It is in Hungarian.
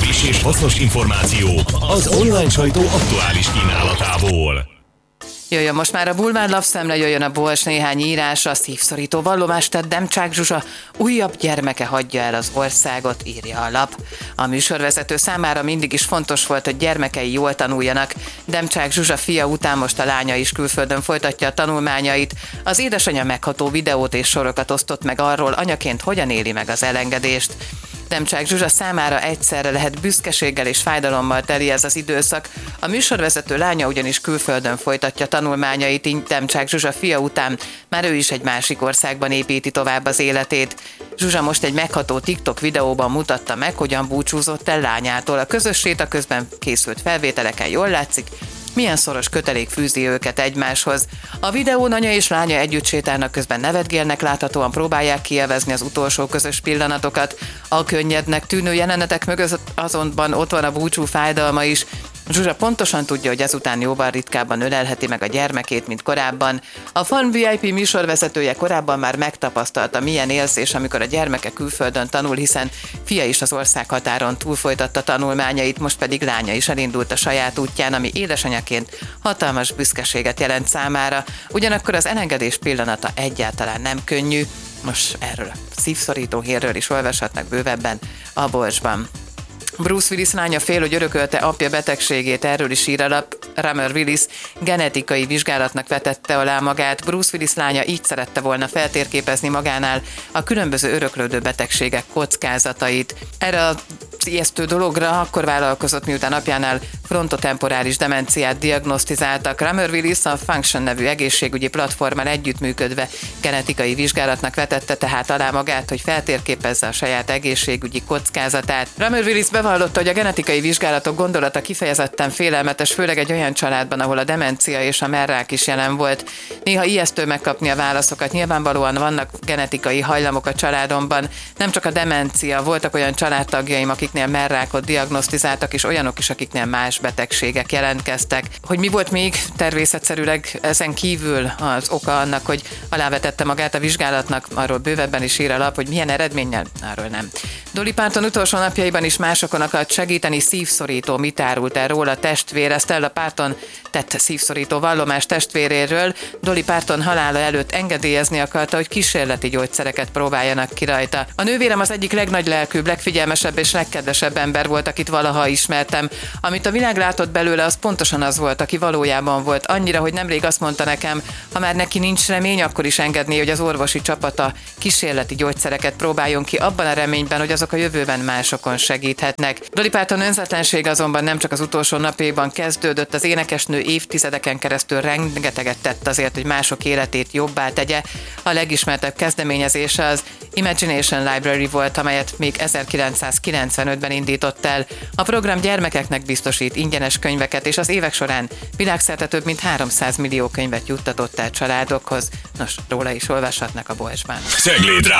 Friss és hasznos információ az online sajtó aktuális kínálatából. Jöjjön most már a bulvár lapszemle, jöjjön a Bols néhány írása, szívszorító vallomást tett Demcsák Zsuzsa, újabb gyermeke hagyja el az országot, írja a lap. A műsorvezető számára mindig is fontos volt, hogy gyermekei jól tanuljanak. Demcsák Zsuzsa fia után most a lánya is külföldön folytatja a tanulmányait. Az édesanyja megható videót és sorokat osztott meg arról, anyaként hogyan éli meg az elengedést. Demcsák Zsuzsa számára egyszerre lehet büszkeséggel és fájdalommal teli ez az időszak. A műsorvezető lánya ugyanis külföldön folytatja tanulmányait, így Demcsák Zsuzsa fia után már ő is egy másik országban építi tovább az életét. Zsuzsa most egy megható TikTok videóban mutatta meg, hogyan búcsúzott el lányától. A közös séta közben készült felvételeken jól látszik, milyen szoros kötelék fűzi őket egymáshoz. A videón anya és lánya együtt sétálnak, közben nevetgélnek, láthatóan próbálják kielvezni az utolsó közös pillanatokat. A könnyednek tűnő jelenetek mögött azonban ott van a búcsú fájdalma is. Zsuzsa pontosan tudja, hogy ezután jóval ritkábban ölelheti meg a gyermekét, mint korábban. A Fun VIP műsorvezetője korábban már megtapasztalta, milyen érzés, amikor a gyermeke külföldön tanul, hiszen fia is az országhatáron túl folytatta tanulmányait, most pedig lánya is elindult a saját útján, ami édesanyaként hatalmas büszkeséget jelent számára. Ugyanakkor az elengedés pillanata egyáltalán nem könnyű. Most erről a szívszorító hírről is olvashatnak bővebben a Bolsban. Bruce Willis lánya fél, hogy örökölte apja betegségét, erről is ír a lap. Ramir Willis genetikai vizsgálatnak vetette alá magát. Bruce Willis lánya így szerette volna feltérképezni magánál a különböző öröklődő betegségek kockázatait. Erre az ijesztő dologra akkor vállalkozott, miután apjánál frontotemporális demenciát diagnosztizáltak. Ramir Willis a Function nevű egészségügyi platformmal együttműködve genetikai vizsgálatnak vetette tehát alá magát, hogy feltérképezze a saját egészségügyi kockázatát. Ramir Willis bevallotta, hogy a genetikai vizsgálatok gondolata kifejezetten félelmetes, főleg egy olyan családban, ahol a demencia és a merrák is jelen volt. Néha ijesztő megkapni a válaszokat, nyilvánvalóan vannak genetikai hajlamok a családomban, nem csak a demencia, voltak olyan családtagjaim, akiknél merrákot diagnosztizáltak, és olyanok is, akiknél más betegségek jelentkeztek. Hogy mi volt még természetszerűleg ezen kívül az oka annak, hogy alávetette magát a vizsgálatnak, arról bővebben is ír a lap, hogy milyen eredménnyel, arról nem. Dolly Parton utolsó napjaiban is másokon akart segíteni, szívszorító, mit árult el róla testvére. Stella Parton tett szívszorító vallomás testvéréről. Dolly Parton halála előtt engedélyezni akarta, hogy kísérleti gyógyszereket próbáljanak ki rajta. A nővérem az egyik legnagylelkűbb, legfigyelmesebb és legkedvesebb ember volt, akit valaha ismertem. Amit a világ látott belőle, az pontosan az volt, aki valójában volt. Annyira, hogy nemrég azt mondta nekem, ha már neki nincs remény, akkor is engedné, hogy az orvosi csapata kísérleti gyógyszereket próbáljon ki, abban a reményben, hogy azok a jövőben másokon segíthetnek. Dolly Parton önzetlensége azonban nem csak az utolsó napjaiban kezdődött, az énekesnő évtizedeken keresztül rengeteget tett azért, hogy mások életét jobbá tegye. A legismertebb kezdeményezése az Imagination Library volt, amelyet még 1995-ben indított el. A program gyermekeknek biztosít ingyenes könyveket, és az évek során világszerte több mint 300 millió könyvet juttatott el családokhoz. Nos, róla is olvashatnak a Bolsban.